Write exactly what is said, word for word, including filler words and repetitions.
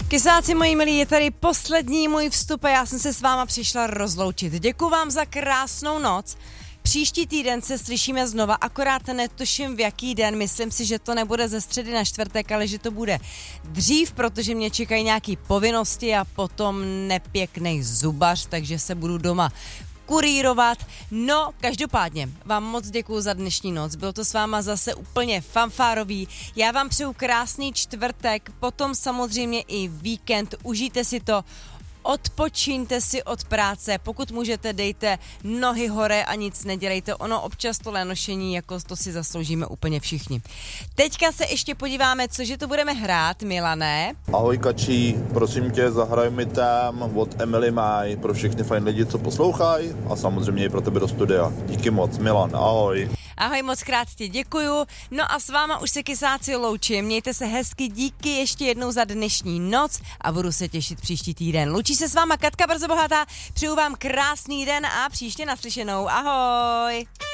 Kysáci moji milí, je tady poslední můj vstup a já jsem se s váma přišla rozloučit. Děkuju vám za krásnou noc. Příští týden se slyšíme znova, akorát netuším v jaký den, myslím si, že to nebude ze středy na čtvrtek, ale že to bude dřív, protože mě čekají nějaký povinnosti a potom nepěknej zubař, takže se budu doma kurírovat. No, každopádně vám moc děkuju za dnešní noc, bylo to s váma zase úplně fanfárový. Já vám přeju krásný čtvrtek, potom samozřejmě i víkend, užijte si to, odpočíňte si od práce, pokud můžete, dejte nohy hore a nic nedělejte, ono občas to lénošení, jako to si zasloužíme úplně všichni. Teďka se ještě podíváme, cože to budeme hrát, Milané. Ahoj Kačí, prosím tě, zahraj mi tam od Emily Maj pro všechny fajn lidi, co poslouchají a samozřejmě i pro tebe do studia. Díky moc, Milan, ahoj. Ahoj, moc krát ti děkuju. No a s váma už se Kysáci loučím. Mějte se hezky, díky ještě jednou za dnešní noc a budu se těšit příští týden. Loučí se s váma Katka Brzobohatá, přeju vám krásný den a příště naslyšenou. Ahoj.